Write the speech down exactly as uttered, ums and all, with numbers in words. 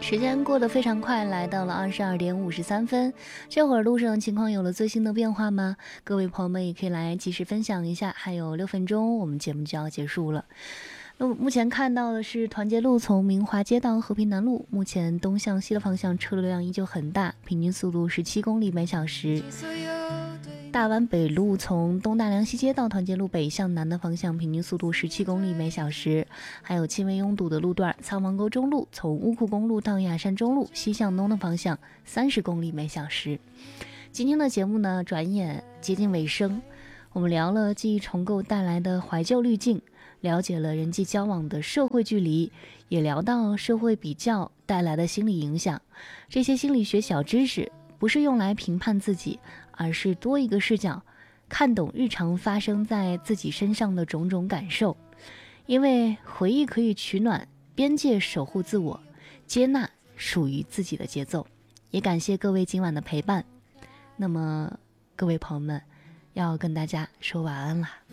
时间过得非常快，来到了二十二点五十三分。这会儿路上情况有了最新的变化吗？各位朋友们也可以来及时分享一下。还有六分钟，我们节目就要结束了。那目前看到的是团结路从明华街到和平南路，目前东向西的方向车流量依旧很大，平均速度十七公里每小时。大湾北路从东大梁西街到团结路北向南的方向，平均速度十七公里每小时。还有轻微拥堵的路段，苍王沟中路从乌库公路到雅山中路西向东的方向，三十公里每小时。今天的节目呢，转眼接近尾声，我们聊了记忆重构带来的怀旧滤镜，了解了人际交往的社会距离，也聊到社会比较带来的心理影响。这些心理学小知识不是用来评判自己，而是多一个视角，看懂日常发生在自己身上的种种感受。因为回忆可以取暖，边界守护自我，接纳属于自己的节奏。也感谢各位今晚的陪伴。那么各位朋友们，要跟大家说晚安了。